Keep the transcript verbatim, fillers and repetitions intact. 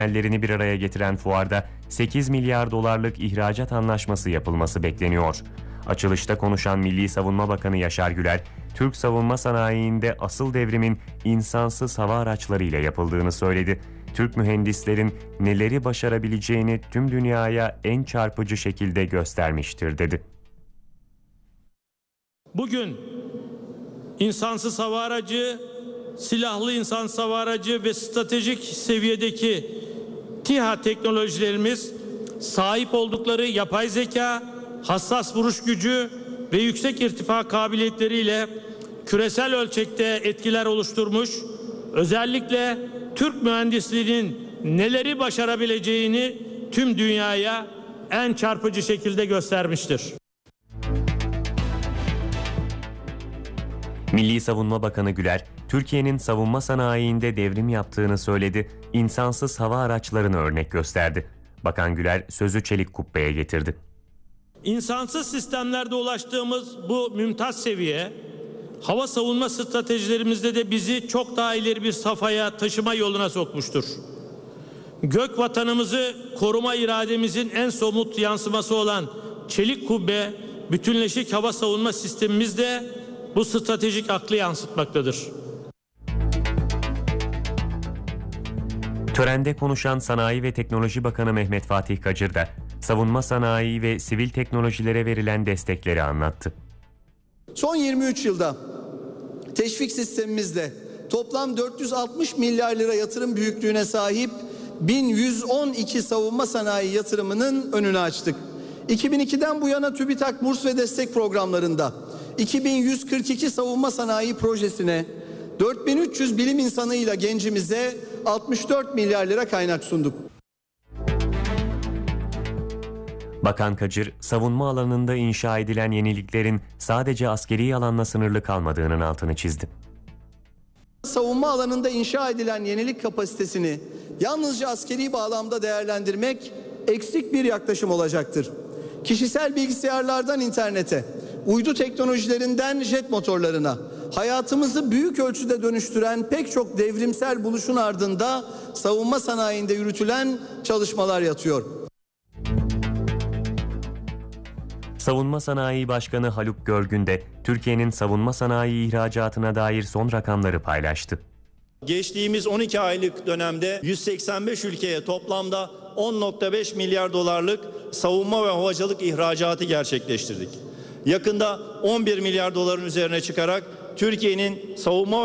bir araya getiren fuarda sekiz milyar dolarlık ihracat anlaşması yapılması bekleniyor. Açılışta konuşan Milli Savunma Bakanı Yaşar Güler, Türk savunma sanayiinde asıl devrimin insansız hava araçlarıyla yapıldığını söyledi. Türk mühendislerin neleri başarabileceğini tüm dünyaya en çarpıcı şekilde göstermiştir dedi. Bugün insansız hava aracı, silahlı insansız hava aracı ve stratejik seviyedeki TİHA teknolojilerimiz sahip oldukları yapay zeka, hassas vuruş gücü ve yüksek irtifa kabiliyetleriyle küresel ölçekte etkiler oluşturmuş, özellikle Türk mühendisliğinin neleri başarabileceğini tüm dünyaya en çarpıcı şekilde göstermiştir. Milli Savunma Bakanı Güler, Türkiye'nin savunma sanayiinde devrim yaptığını söyledi, insansız hava araçlarını örnek gösterdi. Bakan Güler sözü çelik kubbeye getirdi. İnsansız sistemlerde ulaştığımız bu mümtaz seviye, hava savunma stratejilerimizde de bizi çok daha ileri bir safhaya taşıma yoluna sokmuştur. Gök vatanımızı koruma irademizin en somut yansıması olan çelik kubbe, bütünleşik hava savunma sistemimizde bu stratejik aklı yansıtmaktadır. Törende konuşan Sanayi ve Teknoloji Bakanı Mehmet Fatih Kacır da savunma sanayi ve sivil teknolojilere verilen destekleri anlattı. Son yirmi üç yılda teşvik sistemimizde toplam dört yüz altmış milyar lira yatırım büyüklüğüne sahip bin yüz on iki savunma sanayi yatırımının önünü açtık. iki bin ikiden bu yana TÜBİTAK burs ve destek programlarında iki bin yüz kırk iki savunma sanayi projesine dört bin üç yüz bilim insanıyla gencimize altmış dört milyar lira kaynak sunduk. Bakan Kacır, savunma alanında inşa edilen yeniliklerin sadece askeri alanla sınırlı kalmadığının altını çizdi. Savunma alanında inşa edilen yenilik kapasitesini yalnızca askeri bağlamda değerlendirmek eksik bir yaklaşım olacaktır. Kişisel bilgisayarlardan internete, uydu teknolojilerinden jet motorlarına, hayatımızı büyük ölçüde dönüştüren pek çok devrimsel buluşun ardında savunma sanayinde yürütülen çalışmalar yatıyor. Savunma Sanayi Başkanı Haluk Görgün de Türkiye'nin savunma sanayi ihracatına dair son rakamları paylaştı. Geçtiğimiz on iki aylık dönemde yüz seksen beş ülkeye toplamda on nokta beş milyar dolarlık savunma ve havacılık ihracatı gerçekleştirdik. Yakında on bir milyar doların üzerine çıkarak Türkiye'nin savunma